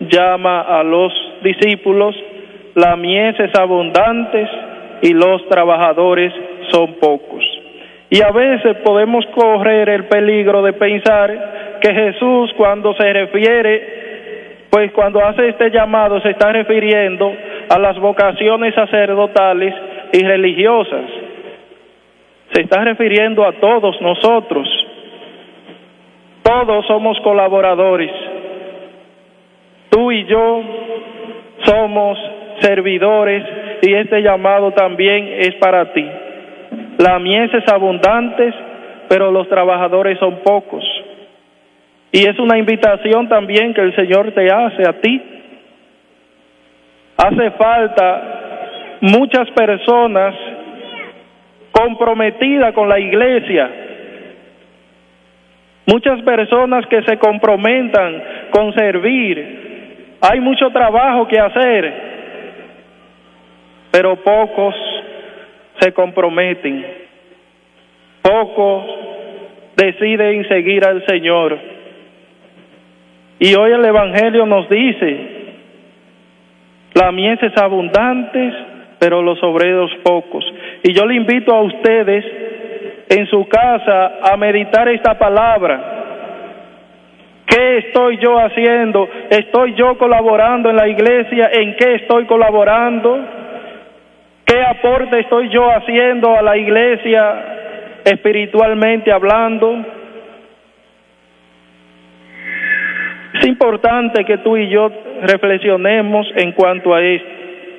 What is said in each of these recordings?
llama a los discípulos, la mies es abundante y los trabajadores son pocos. Y a veces podemos correr el peligro de pensar que Jesús, cuando se refiere, pues cuando hace este llamado, se está refiriendo a las vocaciones sacerdotales y religiosas. Se está refiriendo a todos nosotros. Todos somos colaboradores. Tú y yo somos servidores y este llamado también es para ti. La mies es abundante, pero los trabajadores son pocos. Y es una invitación también que el Señor te hace a ti. Hace falta muchas personas comprometidas con la iglesia, muchas personas que se comprometan con servir. Hay mucho trabajo que hacer, pero pocos se comprometen, pocos deciden seguir al Señor. Y hoy el Evangelio nos dice, la mies es abundante, pero los obreros pocos. Y yo le invito a ustedes en su casa a meditar esta palabra. ¿Qué estoy yo haciendo? ¿Estoy yo colaborando en la iglesia? ¿En qué estoy colaborando? ¿Qué aporte estoy yo haciendo a la iglesia espiritualmente hablando? Es importante que tú y yo reflexionemos en cuanto a esto.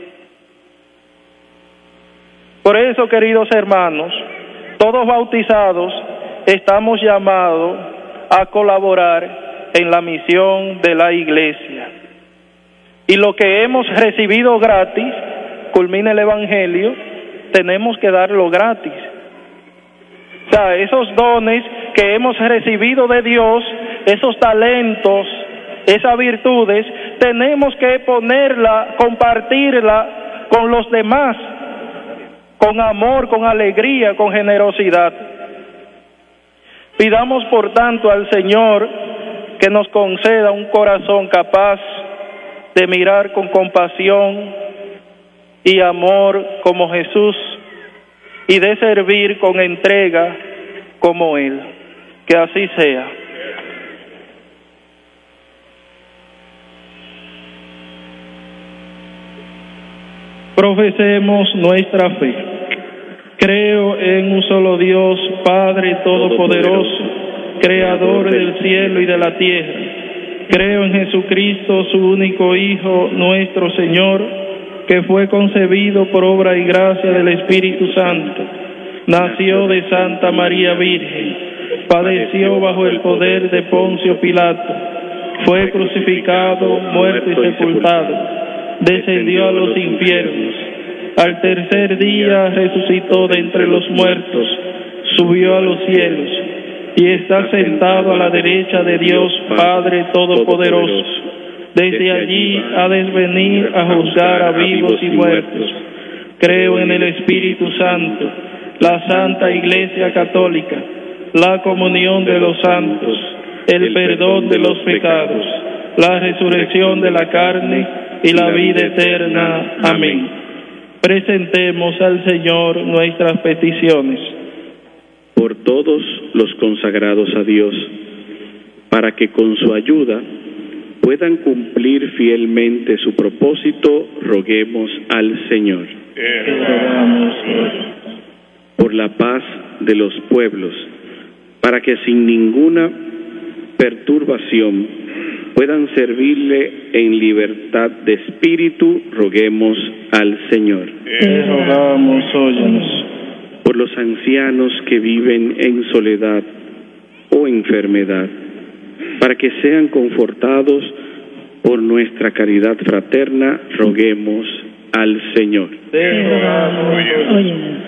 Por eso, queridos hermanos, todos bautizados estamos llamados a colaborar en la misión de la iglesia. Y lo que hemos recibido gratis, culmina el Evangelio, tenemos que darlo gratis. O sea, esos dones que hemos recibido de Dios, esos talentos, esas virtudes, tenemos que ponerla, compartirla con los demás, con amor, con alegría, con generosidad. Pidamos por tanto al Señor que nos conceda un corazón capaz de mirar con compasión y amor como Jesús y de servir con entrega como Él. Que así sea. Profesemos nuestra fe. Creo en un solo Dios, Padre Todopoderoso, Creador del cielo y de la tierra. Creo en Jesucristo, su único Hijo, nuestro Señor, que fue concebido por obra y gracia del Espíritu Santo. Nació de Santa María Virgen, padeció bajo el poder de Poncio Pilato, fue crucificado, muerto y sepultado. Descendió a los infiernos, al tercer día resucitó de entre los muertos, subió a los cielos y está sentado a la derecha de Dios Padre Todopoderoso. Desde allí ha de venir a juzgar a vivos y muertos. Creo en el Espíritu Santo, la Santa Iglesia Católica, la comunión de los santos, el perdón de los pecados, la resurrección de la carne y la vida eterna. Amén. Presentemos al Señor nuestras peticiones. Por todos los consagrados a Dios, para que con su ayuda puedan cumplir fielmente su propósito, roguemos al Señor. Por la paz de los pueblos, para que sin ninguna perturbación puedan servirle en libertad de espíritu, roguemos al Señor. Te rogamos, óyenos. Por los ancianos que viven en soledad o enfermedad, para que sean confortados por nuestra caridad fraterna, roguemos al Señor. Te rogamos, óyenos.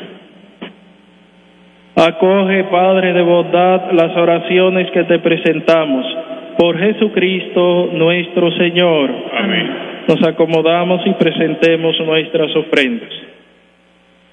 Acoge, Padre de bondad, las oraciones que te presentamos. Por Jesucristo nuestro Señor. Amén. Nos acomodamos y presentemos nuestras ofrendas.